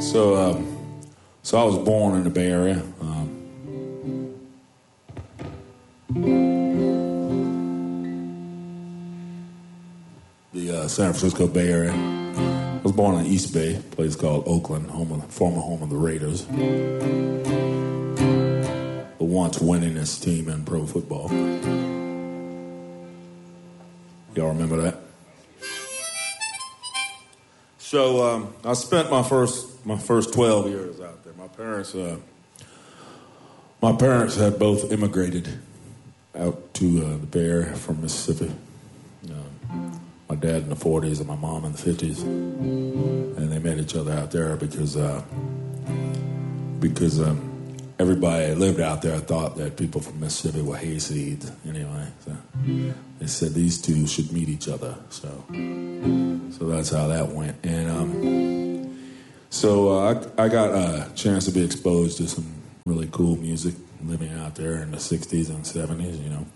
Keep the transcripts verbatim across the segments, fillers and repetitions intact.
So, um, so I was born in the Bay Area. Um, the uh, San Francisco Bay Area. I was born in East Bay, a place called Oakland, home of, former home of the Raiders. The once winningest team in pro football. Y'all remember that? So um, I spent my first my first twelve years out there. My parents uh, my parents had both immigrated out to uh, the Bay Area from Mississippi. Um, my dad in the forties and my mom in the fifties, and they met each other out there because uh, because um, everybody that lived out there thought that people from Mississippi were hayseeds. Anyway, so they said these two should meet each other. So. So that's how that went. And um, so uh, I, I got a chance to be exposed to some really cool music living out there in the sixties and seventies, you know.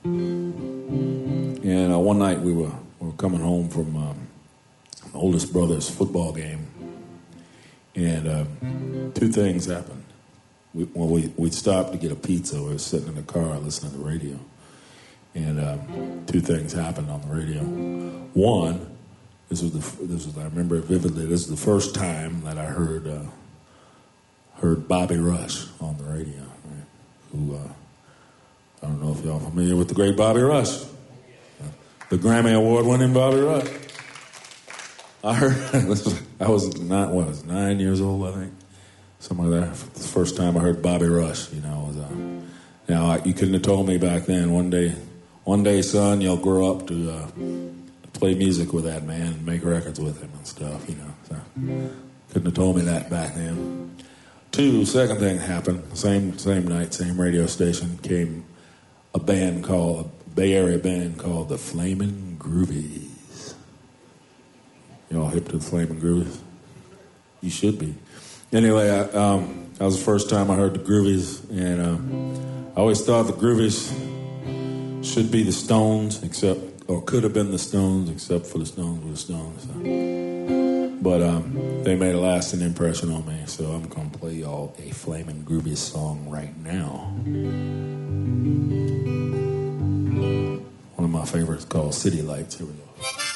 And uh, one night we were, we were coming home from um, my oldest brother's football game. And um, two things happened. We, well, we, we stopped to get a pizza. We were sitting in the car listening to the radio. And um, two things happened on the radio. One, This was the this was I remember it vividly. This is the first time that I heard uh, heard Bobby Rush on the radio. Right? Who uh, I don't know if y'all are familiar with the great Bobby Rush, uh, the Grammy Award-winning Bobby Rush. I heard this was, I was not what I was nine years old, I think, something like that. The first time I heard Bobby Rush, you know, was uh, now I, you couldn't have told me back then. One day, one day, son, you'll grow up to. Uh, play music with that man and make records with him and stuff, you know. So couldn't have told me that back then. Two, second thing happened. Same same night, same radio station, came a band called, a Bay Area band called the Flamin' Groovies. Y'all hip to the Flamin' Groovies? You should be. Anyway, I, um, that was the first time I heard the Groovies, and um, I always thought the Groovies should be the Stones, except or could have been the Stones, except for the Stones were the Stones. So. But um, they made a lasting impression on me, so I'm going to play y'all a Flamin' Groovy song right now. One of my favorites called City Lights. Here we go.